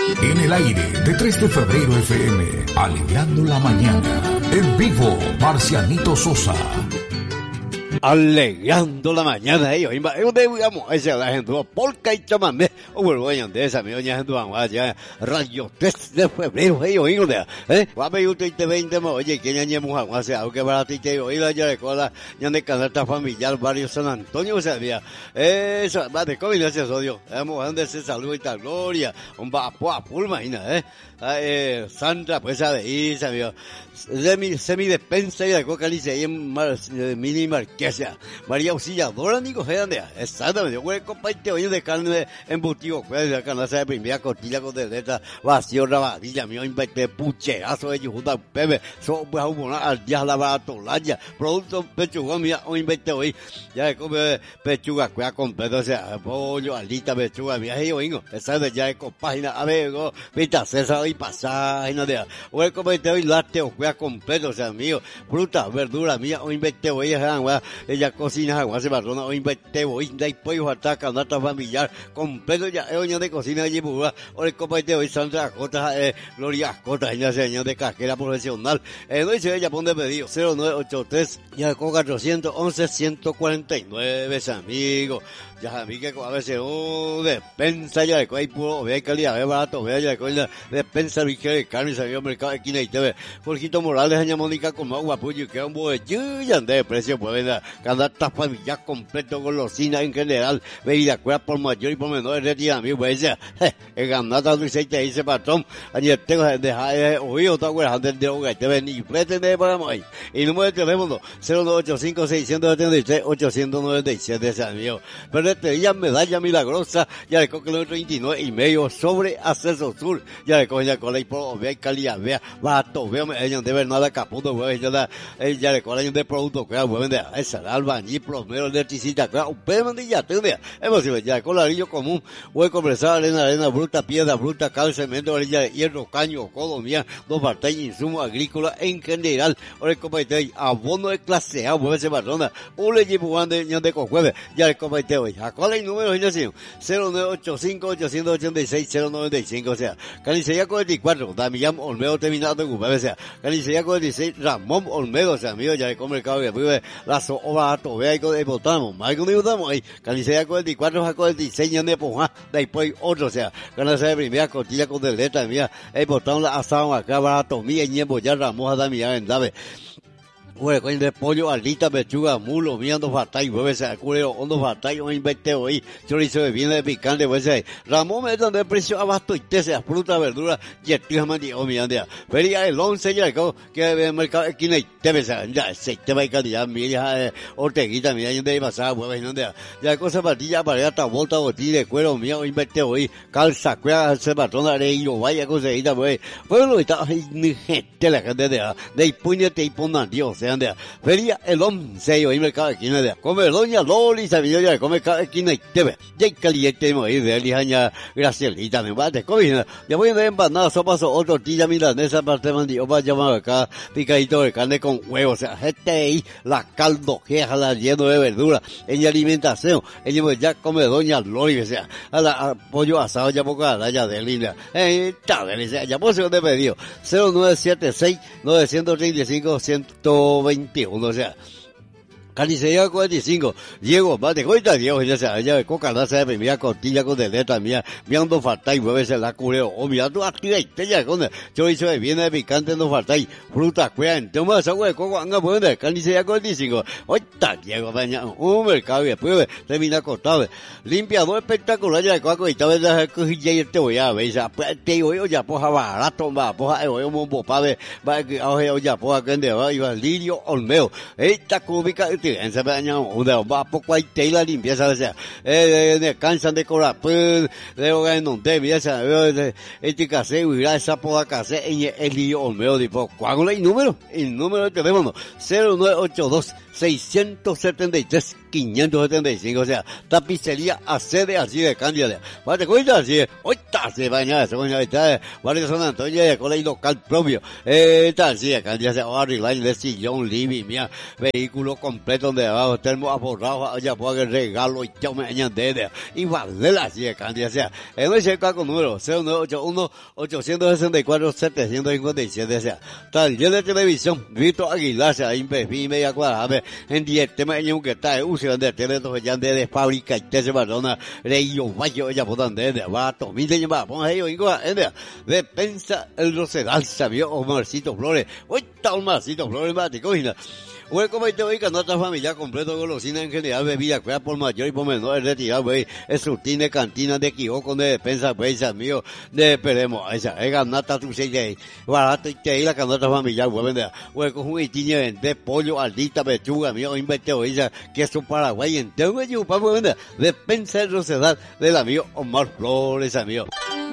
En el aire de 3 de febrero FM, alegrando la mañana. En vivo, Marcianito Sosa. Alegrando la mañana, ellos, digamos, ese la gente, polka y chamamé, o vuelvo a de esa, mi doña gente, ya, radio 3 de febrero, ellos, va a ver usted 20, oye, que ya ñemos agua, sea, aunque para ti te oí la ya de cola, ya de canasta familiar, barrio San Antonio, o sea, mira, eso, va de COVID, gracias a Dios, donde se salud y tal gloria, un vapo a pulma, Sandra, pues, a de Isa, mira, semi-despensa y de coca, lice, ahí en mini marquesa, María Auxiliadora, Nico, exactamente, yo voy a compartir hoy de carne embutido, pues, de canasta de primera costilla con deleta, vacío, rabadilla, mío, inverté pucherazo de Yujuta, Pepe, son, pues, al día la baratolaya, producto pechuga, mía, o inverté hoy, ya de come pechuga, cuida completo, o sea, pollo, alita, pechuga, mía, yo vengo, exactamente, ya de con página, a ver, pita, César y paságina de, voy a compartir hoy lácteo, cuida completo, o sea, mío, fruta, verdura, mía, o inverté hoy, ella cocina agua, se barrona, o inverté hoy, de pollo, ataca, nata familiar, completo, ya, es de cocina allí, o el compartir hoy, Sandra Acota, Gloria Acota, ella señor de casquera profesional, no dice ella, pone pedido, 0983, ya con 411, 149, amigos, ya a mí que a veces, despensa ya de hay puro, vea calidad, vea barato, vea ya de despensa, de carne, salió mercado de esquina y TV, Jorgito Morales, doña Mónica, como agua, puyo, que es un bollo, ya de precio, pues, venga, canasta familiar completo, golosina en general, bebida, cuera por mayor y por menor, retira, amigo, pues, el ganata, Luis, te dice, patrón, ayer tengo, dejar, oído, otra cuera, antes de hogar, te ven, y présteme para ahí, y número de teléfono, 0985-673-897, amigo, Ferretería Medalla Milagrosa, ya le coge el 39 y medio sobre Acceso Sur, ya le coge ya con la por vea y calidad, vea, barato, vea, ellos de ver nada caputo, vea, ya le coge de producto, que pueden de esa, albañil, plomero, electricista, que un pedimandilla, te vea, es posible, ya con ladrillo común, voy a conversar, arena bruta, piedra bruta, cal, cemento, orilla de hierro, caño, colombia, dos partes, insumos agrícolas en general, ahora el comité, abono de clase A, mueve ese barrona, un le llevo de cojueve, ya el comité hoy, ¿a cuál es el número? 0985-886-096, o sea, Canicería 44, Damián Olmedo terminado de ocupar, o sea, Canicería 46, Ramón Olmedo, o sea, amigo, ya le come el cabo que vive la soba, tobea y con el botamos, más que un botamos ahí, Canicería 44, a 46, ya de Pojá, después otro, o sea, Canicería de primera, costilla con deleta, mía, el botón la asado acá, barato, mía, y ñembo, ya Ramón, a Damián, en Dave. Bueno, con de pollo, alita, pechuga, mulo, miando fatay, pues ese cureo, hondo fatay, o inverte hoy, chorizo de viene de picante, pues ese, Ramón me dan de precio abasto y te sea fruta, verdura, y el tío mandi, o mi andea, feria el 11 ya, que el mercado, aquí no hay, te ves, ya, se te va a calidad, mira, orteguita, mira, y de pasar, pues, no andea, ya cosa patilla, para hasta volta, botilla de cuero, mío, o inverte hoy, calza, cueva, se patrona, de yo, vaya cosita, pues, lo está, ni gente, la gente de puñete y ponan, Dios, feria el 11 y mercado de quina de come doña Loli sabía ya come cada quina y teve ya caliente ahí de lijaña Gracielita me va de comida ya voy a ver empanada sopa o tortilla milanesa parte mandi o va a llamar acá picadito de carne con huevo o sea este ahí la caldo que la lleno de verdura en alimentación ella ya come doña Loli o sea a la pollo asado ya poca ya de linda ya pues se te pedido 0976 935 121, o sea, Carnicería 45, Diego, mate, cuenta Diego, ya sea, ya de coca, nace de primera costilla con deleta, mía, miando faltai, muévese la cureo, o mira, tú activa y te ya con chorizo de viene de picante, no faltai, fruta, cuean, toma esa agua de coco, anga, bueno, Carnicería 45, oita, Diego, baña, un mercado y después termina cortado, limpiador espectacular, ya de coco, y tal vez la cojilla y te voy a ver, ya, te digo, ya, poja barato, va, poja, un popave, va, ya, poja, que ande, va, iba, Lirio Olmeo, esta cúbica, en ese año, va poco hay tela limpieza, o sea, cansan de cobrar, pues, de hogar en donde, mira, este caseo, irá esa poda caseo, en el lío Olmeo, tipo, ¿cuál es el número? El número de teléfono, 0982 673-575, o sea, tapicería accede así de Cándida. Para cuenta así, ahorita se baña, se baña, está, Barrio San Antonio, de colegio local propio, está así de Cándida, se va a arreglar de sillón, living, mía, vehículo completo donde abajo, termo aforrado, allá puede regalo y yo me añade, y vale así de Cándida, o sea, en ese caso número 0981-864-757, o sea, taller de televisión, Víctor Aguilar, o sea, Impefi, media cuadrada, en 10 temas, en un que está, usan de teleto, ya de fábrica, y te se Barcelona, Reyo, Valle, ella puedan de abato, mire, ya va, ponga ellos, igual, de pensa el Rosedal, sabio, Omarcito Flores, hoy está Omarcito Flores, Maticógina. Bueno, como te voy, canasta familiar completo, golosina en general, bebida, cuida por mayor y por menor, retirado, güey, es surtín de cantina, de quijoco, de despensa, güey, mío, de esperemos, esa, es canasta tu seis, barato, y te ahí la canasta familiar, güey, güey, con un itinio de pollo, aldita, pechuga, mío, inventeo, ella, queso paraguay, entero, güey, yo, pa, güey, despensa el Rosedal del amigo Omar Flores, amigo.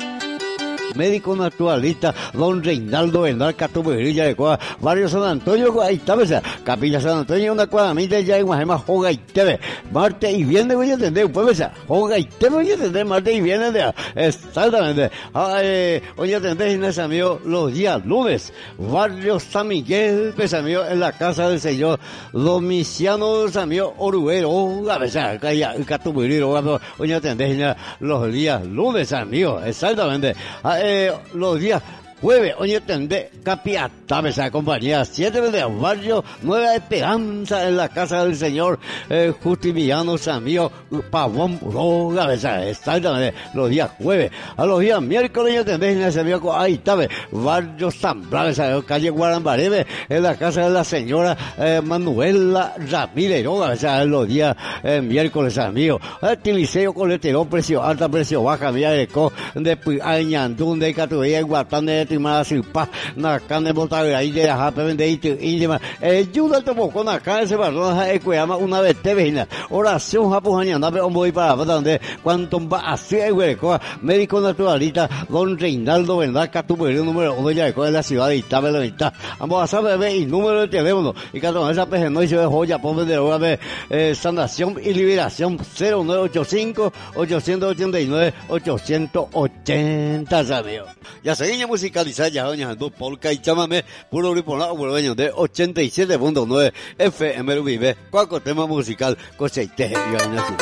Médico naturalista, don Reinaldo Bernal Catuberilla de Coa, Barrio San Antonio, Guaytabe, Capilla San Antonio, una cuadramita ya en Guajema, Joga y Teve, martes y viernes voy a entender, pues, Joga y Teve voy a entender, martes y viernes, exactamente, voy a entender, Inés, amigo, los días lunes, Barrio San Miguel, pues, amigo, en la casa del señor Domiciano, amigo, Oruero, a veces, Catuberilla, voy a entender, los días lunes, amigo, exactamente, los días jueves, oye, tendé, Capiatá, esa compañía, 7 de barrio, Nueva Esperanza, en la casa del señor, Justiniano Samío, Pavón, Roga, esa, exactamente, los días jueves, a los días miércoles, oye, tendé, en ese amigo, ahí está, barrio San Blas, esa, calle Guarambarebe, en la casa de la señora, Manuela Ramírez, Roga, esa, en los días, miércoles, amigo, Tiliceo, Coletero, precio alta, precio baja, vía de Añandún, de Catuella, Guatán, de Timara Silpa, na carne botada ahí de la vende y ayuda el tomo con la carne se barrona ecuama una vez te vena oración japujaña na pero voy para donde cuánto va a hacer médico naturalista don Reinaldo Bernal Catuberino número 1 ya de la ciudad de Itabe vamos a saber y número de teléfono y cada esa peje no hizo de joya pobre de hora sanación y liberación 0985 889 880 sabio ya seguimos música ya doña dos polka y chámame puro grupo no vuelveño de 87.9 FM vive cualquier tema musical coseite y